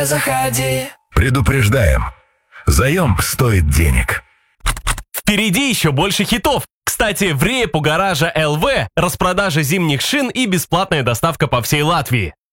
не заходи. Предупреждаем, заем стоит денег. Впереди еще больше хитов. Кстати, в репу гаража ЛВ распродажа зимних шин и бесплатная доставка по всей Латвии.